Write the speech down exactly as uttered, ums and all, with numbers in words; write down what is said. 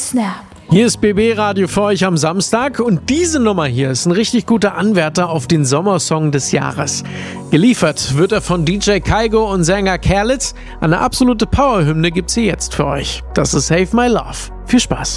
Snap. Hier ist B B Radio für euch am Samstag und diese Nummer hier ist ein richtig guter Anwärter auf den Sommersong des Jahres. Geliefert wird er von D J Kygo und Sänger Khaled. Eine absolute Powerhymne gibt's hier jetzt für euch. Das ist Save My Love. Viel Spaß.